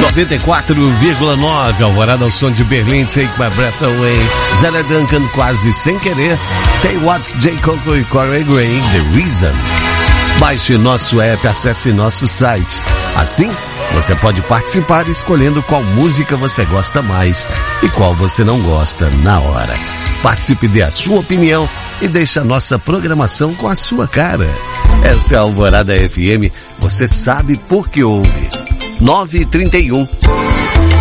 94,9, Alvorada ao som de Berlim, Take My Breath Away, Zélia Duncan, Quase Sem Querer, Tay Watts, J. Coco e Corey Gray, The Reason. Baixe nosso app, acesse nosso site. Assim, você pode participar escolhendo qual música você gosta mais e qual você não gosta na hora. Participe, dê a sua opinião e deixe a nossa programação com a sua cara. Essa é a Alvorada FM, você sabe por que ouve. 9h31.